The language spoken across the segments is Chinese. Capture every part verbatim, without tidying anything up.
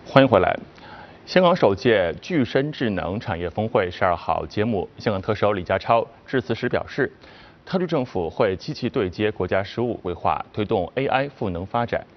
欢迎回来。香港首届具身智能产业峰会十二号揭幕，香港特首李家超致辞时表示，特区政府会积极对接国家“十五”规划，推动 A I 赋能发展。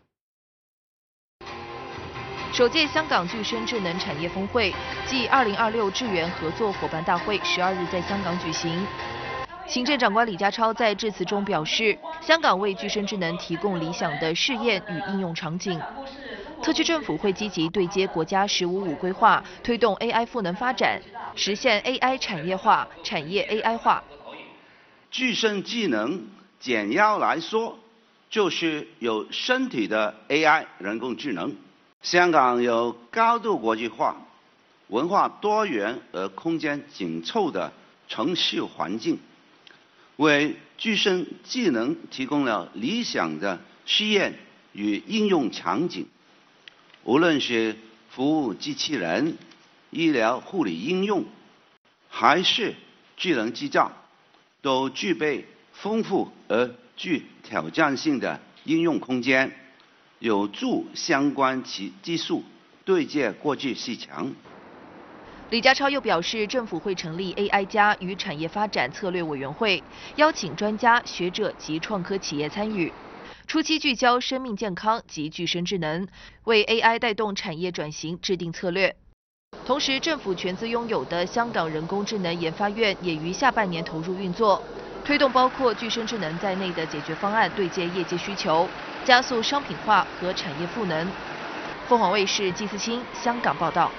首届香港具身智能产业峰会暨二零二六智源合作伙伴大会十二日在香港举行。行政长官李家超在致辞中表示，香港为具身智能提供理想的试验与应用场景。特区政府会积极对接国家“十五五”规划，推动 A I 赋能发展，实现 A I 产业化、产业 A I 化。 具身智能简要来说，就是有身体的 A I 人工智能。香港有高度国际化、文化多元而空间紧凑的城市环境，为具身智能提供了理想的试验与应用场景。无论是服务机器人、医疗护理应用，还是智能制造，都具备丰富而具挑战性的应用空间，有助相关其技术对接国际市场。 李家超又表示，政府会成立 A I 加与产业发展策略委员会，邀请专家学者及创科企业参与。初期聚焦生命健康及具身智能，为 A I 带动产业转型制定策略。同时，政府全资拥有的香港人工智能研发院也于下半年投入运作，推动包括具身智能在内的解决方案对接业界需求，加速商品化和产业赋能。凤凰卫视季思清香港报道。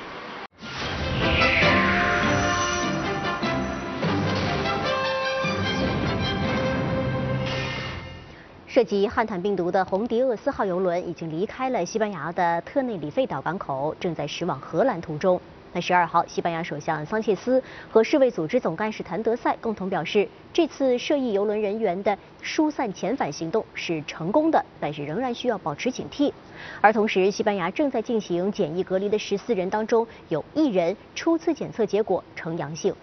涉及汉坦病毒的红迪厄斯号邮轮已经离开了西班牙的特内里费岛港口，正在驶往荷兰途中。那十二号，西班牙首相桑切斯和世卫组织总干事谭德赛共同表示，这次涉疫邮轮人员的疏散遣返行动是成功的，但是仍然需要保持警惕。而同时，西班牙正在进行检疫隔离的十四人当中，有一人初次检测结果呈阳性。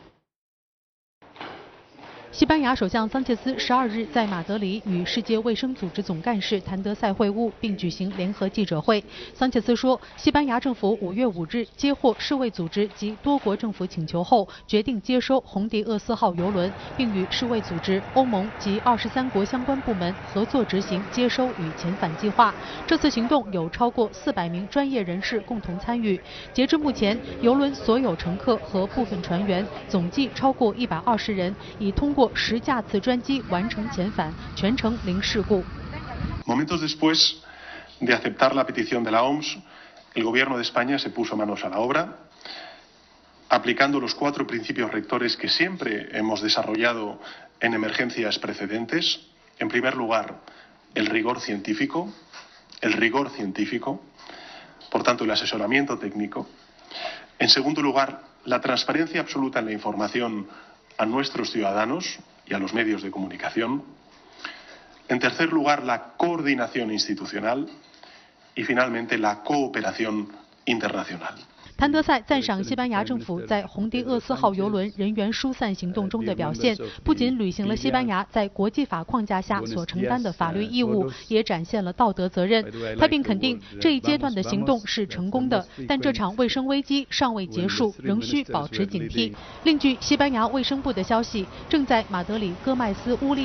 西班牙首相桑切斯十二日在马德里与世界卫生组织总干事谭德赛会晤，并举行联合记者会。桑切斯说，西班牙政府五月五日接获世卫组织及多国政府请求后，决定接收红迪厄斯号邮轮，并与世卫组织、欧盟及二十三国相关部门合作执行接收与遣返计划。这次行动有超过四百名专业人士共同参与。截至目前，邮轮所有乘客和部分船员总计超过一百二十人，已通过十架次专机完成遣返，全程零事故。 Momentos después de aceptar la petición de la O M S, el Gobierno de España se puso manos a la obra, aplicando los cuatro principios rectores que siempre hemos desarrollado en emergencias precedentes. En primer lugar, el rigor científico, el rigor científico, por tanto, el asesoramiento técnico. En segundo lugar, la transparencia absoluta en la información a nuestros ciudadanos y a los medios de comunicación. En tercer lugar, la coordinación institucional y finalmente la cooperación internacional. 谭德赛赞赏西班牙政府在红迪厄斯号邮轮人员疏散行动中的表现，不仅履行了西班牙在国际法框架下所承担的法律义务，也展现了道德责任。他并肯定这一阶段的行动是成功的，但这场卫生危机尚未结束，仍需保持警惕。另据西班牙卫生部的消息，正在马德里戈麦斯乌利